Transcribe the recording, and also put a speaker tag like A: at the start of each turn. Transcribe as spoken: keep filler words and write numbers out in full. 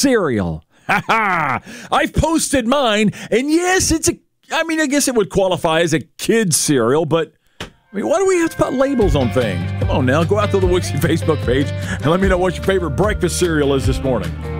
A: cereal. Ha ha! I've posted mine, and yes, it's a, I mean, I guess it would qualify as a kid's cereal, but I mean, why do we have to put labels on things? Come on now, go out to the Wixie Facebook page and let me know what your favorite breakfast cereal is this morning.